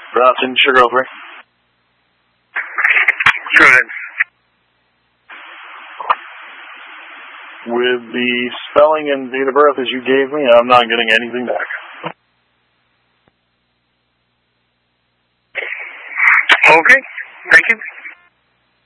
Bronson, Sugar Over. Go ahead. With the spelling and date of birth as you gave me, I'm not getting anything back. Okay, thank you.